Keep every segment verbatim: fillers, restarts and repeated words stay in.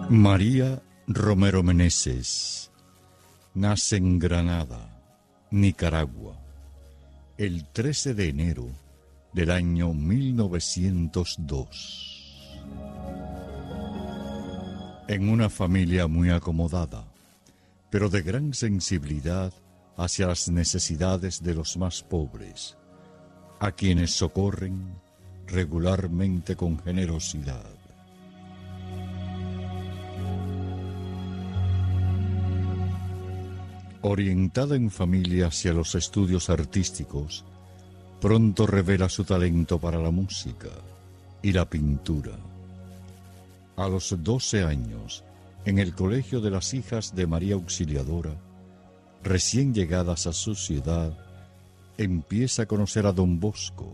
María Romero Meneses nace en Granada, Nicaragua, el trece de enero del año mil novecientos dos. En una familia muy acomodada, pero de gran sensibilidad hacia las necesidades de los más pobres, a quienes socorren regularmente con generosidad. Orientada en familia hacia los estudios artísticos, pronto revela su talento para la música y la pintura. A los doce años, en el Colegio de las Hijas de María Auxiliadora, recién llegadas a su ciudad, empieza a conocer a Don Bosco.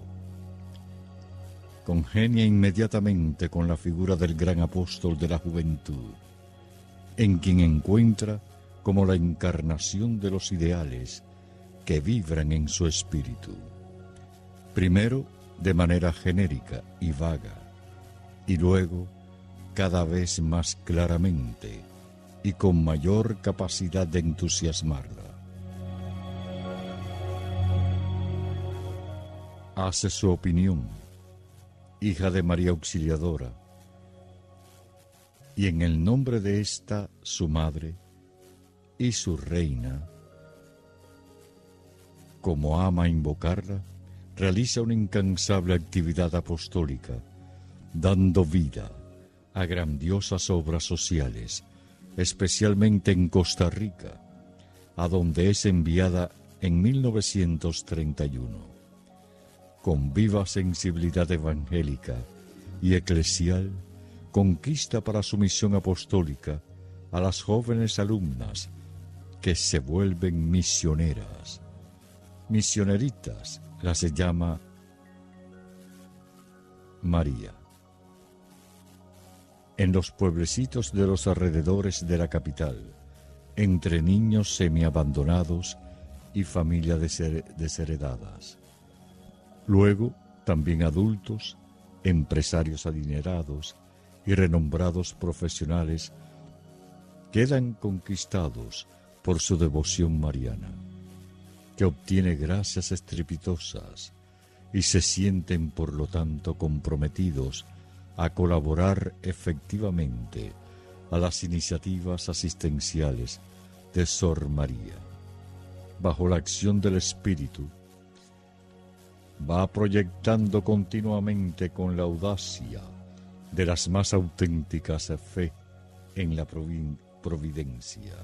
Congenia inmediatamente con la figura del gran apóstol de la juventud, en quien encuentra como la encarnación de los ideales que vibran en su espíritu, primero de manera genérica y vaga, y luego cada vez más claramente y con mayor capacidad de entusiasmarla. Hace su opinión, hija de María Auxiliadora, y en el nombre de esta, su madre, y su reina, como ama invocarla, realiza una incansable actividad apostólica, dando vida a grandiosas obras sociales, especialmente en Costa Rica, a donde es enviada en mil novecientos treinta y uno. Con viva sensibilidad evangélica y eclesial, conquista para su misión apostólica a las jóvenes alumnas que se vuelven misioneras. Misioneritas las se llama María. En los pueblecitos de los alrededores de la capital, entre niños semiabandonados y familias desheredadas. Luego, también adultos, empresarios adinerados y renombrados profesionales quedan conquistados por su devoción mariana, que obtiene gracias estrepitosas y se sienten por lo tanto comprometidos a colaborar efectivamente a las iniciativas asistenciales de Sor María. Bajo la acción del Espíritu, va proyectando continuamente con la audacia de las más auténticas fe en la providencia.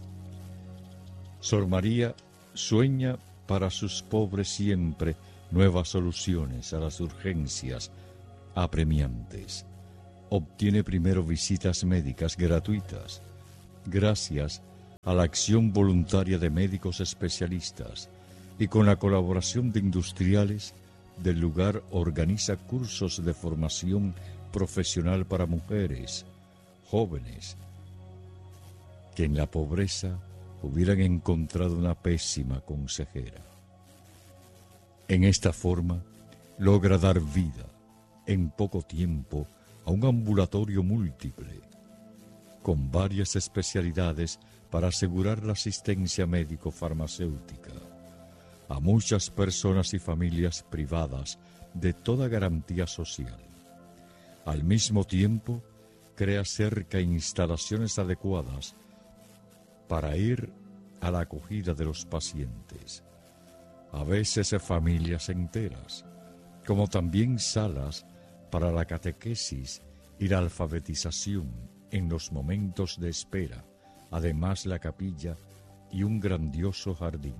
Sor María sueña para sus pobres siempre nuevas soluciones a las urgencias apremiantes. Obtiene primero visitas médicas gratuitas, gracias a la acción voluntaria de médicos especialistas, y con la colaboración de industriales del lugar organiza cursos de formación profesional para mujeres jóvenes que en la pobreza hubieran encontrado una pésima consejera. En esta forma, logra dar vida en poco tiempo a un ambulatorio múltiple, con varias especialidades para asegurar la asistencia médico-farmacéutica a muchas personas y familias privadas de toda garantía social. Al mismo tiempo, crea cerca instalaciones adecuadas para ir a la acogida de los pacientes, a veces familias enteras, como también salas para la catequesis y la alfabetización en los momentos de espera, además la capilla y un grandioso jardín.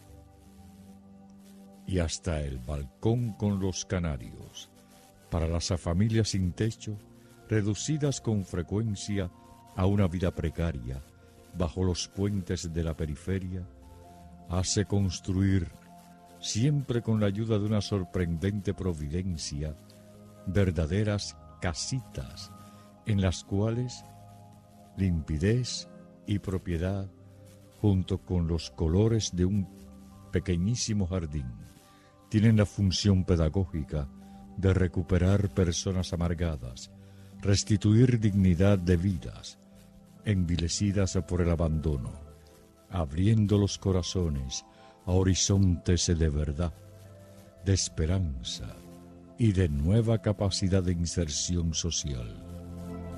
Y hasta el balcón con los canarios, para las familias sin techo, reducidas con frecuencia a una vida precaria, bajo los puentes de la periferia, hace construir, siempre con la ayuda de una sorprendente providencia, verdaderas casitas en las cuales limpidez y propiedad, junto con los colores de un pequeñísimo jardín, tienen la función pedagógica de recuperar personas amargadas, restituir dignidad de vidas, envilecidas por el abandono, abriendo los corazones a horizontes de verdad, de esperanza y de nueva capacidad de inserción social.